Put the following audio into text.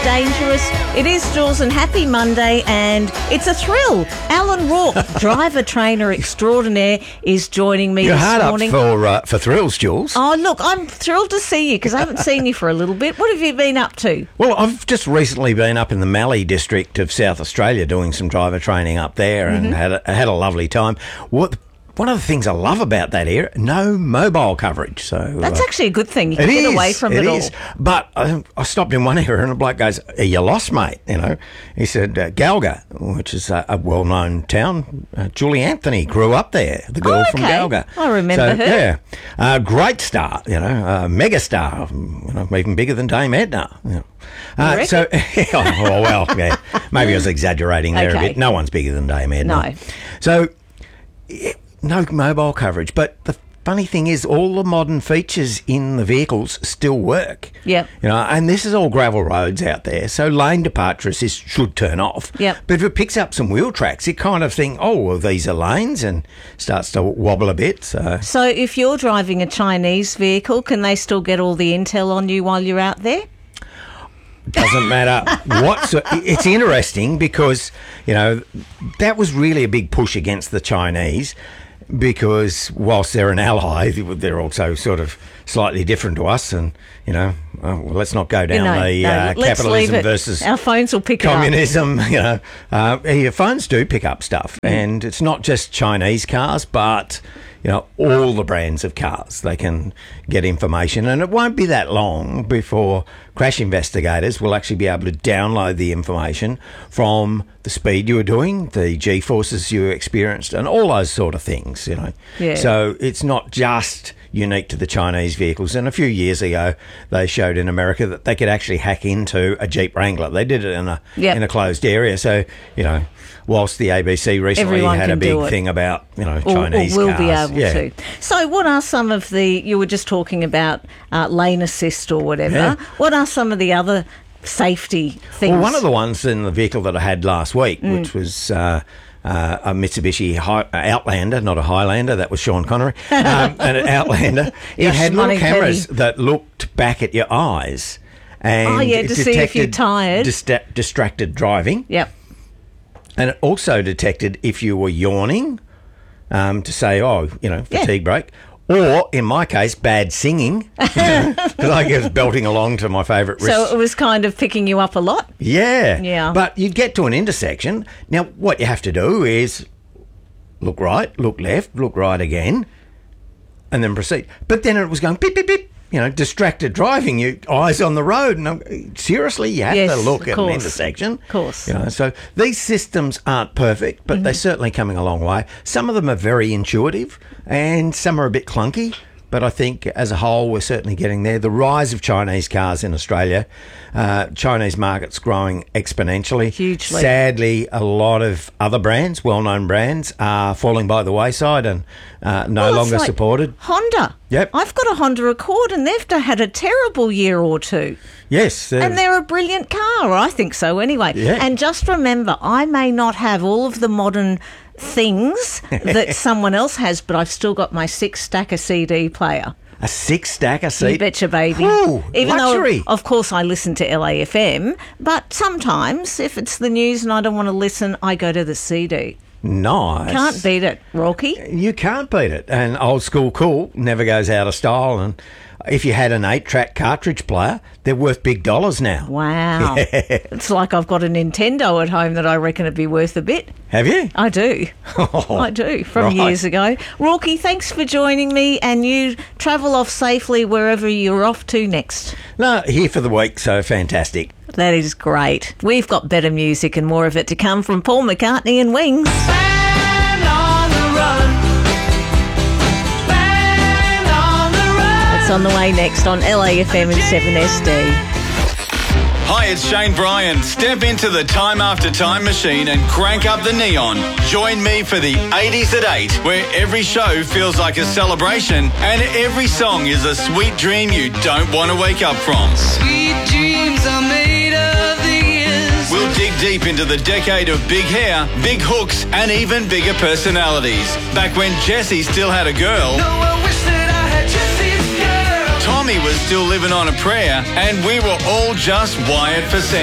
dangerous. It is Jules and happy Monday, and it's a thrill. Alan Rourke, driver trainer extraordinaire, is joining me this morning. You're hard up for thrills, Jules. Oh, look, I'm thrilled to see you because I haven't seen you for a little bit. What have you been up to? Well, I've just recently been up in the Mallee district of South Australia doing some driver training up there and had a lovely time. One of the things I love about that area, no mobile coverage. So that's actually a good thing. You can get away from it all. But I stopped in one area and a bloke goes, "Are you lost, mate?" You know, he said Galga, which is a well-known town. Julie Anthony grew up there, the girl from Galga. I remember her. Yeah, great star. You know, mega star. You know, even bigger than Dame Edna. You know. So, yeah, maybe I was exaggerating there a bit. No one's bigger than Dame Edna. No. So. No mobile coverage, but the funny thing is all the modern features in the vehicles still work. Yep. You know, and this is all gravel roads out there, so lane departure assist should turn off. Yep. But if it picks up some wheel tracks, it kind of thinks, oh, well, these are lanes, and starts to wobble a bit. So if you're driving a Chinese vehicle, can they still get all the intel on you while you're out there? Doesn't matter it's interesting because, you know, that was really a big push against the Chinese because whilst they're an ally, they're also sort of slightly different to us and, you know, let's not go down capitalism versus our phones will pick communism, you know. Your phones do pick up stuff and it's not just Chinese cars, but... You know, all the brands of cars, they can get information, and it won't be that long before crash investigators will actually be able to download the information from the speed you were doing, the G-forces you experienced, and all those sort of things, you know. Yeah. So it's not just unique to the Chinese vehicles. And a few years ago, they showed in America that they could actually hack into a Jeep Wrangler. They did it in a closed area. So, you know, whilst the ABC recently had a big thing about, you know, Chinese or will cars. Be able to. So what are some of you were just talking about lane assist or whatever. Yeah. What are some of the other safety things? Well, one of the ones in the vehicle that I had last week, which was... a Mitsubishi Outlander, not a Highlander. That was Sean Connery. An Outlander. It had little cameras that looked back at your eyes, and to see if you're tired, distracted driving. Yep. And it also detected if you were yawning, to say, fatigue break. Or, in my case, bad singing, because I was belting along to my favourite riff. So it was kind of picking you up a lot? Yeah. Yeah. But you'd get to an intersection. Now, what you have to do is look right, look left, look right again, and then proceed. But then it was going beep, beep, beep, you know, distracted driving, you eyes on the road. And seriously, you have to look at an intersection. Of course. You know, so these systems aren't perfect, but they're certainly coming a long way. Some of them are very intuitive and some are a bit clunky. But I think as a whole, we're certainly getting there. The rise of Chinese cars in Australia, Chinese market's growing exponentially. Hugely. Sadly, a lot of other brands, well-known brands, are falling by the wayside and no longer supported. Honda. Yep. I've got a Honda Accord and they've had a terrible year or two. Yes. And they're a brilliant car. I think so anyway. Yeah. And just remember, I may not have all of the modern things that someone else has, but I've still got my 6-stacker CD player. A 6-stacker CD? You betcha, baby. Ooh, Even luxury. Though, of course, I listen to LAFM, but sometimes, if it's the news and I don't want to listen, I go to the CD. Nice. Can't beat it, Rocky. You can't beat it. And old school cool never goes out of style. And if you had an 8-track cartridge player, they're worth big dollars now. Wow. Yeah. It's like I've got a Nintendo at home that I reckon would be worth a bit. Have you? I do. I do, from years ago. Rocky, thanks for joining me, and you travel off safely wherever you're off to next. No, here for the week, so fantastic. That is great. We've got better music and more of it to come from Paul McCartney and Wings. Band on the run. Band on the run. It's on the way next on LAFM and 7SD. Hi, it's Shane Bryan. Step into the Time After Time machine and crank up the neon. Join me for the 80s at 8, where every show feels like a celebration and every song is a sweet dream you don't want to wake up from. Sweet dreams are made of these. We'll dig deep into the decade of big hair, big hooks, and even bigger personalities. Back when Jessie still had a girl. No, I wish that I had Jessie's girl. Tommy was still living on a prayer, and we were all just wired for sex.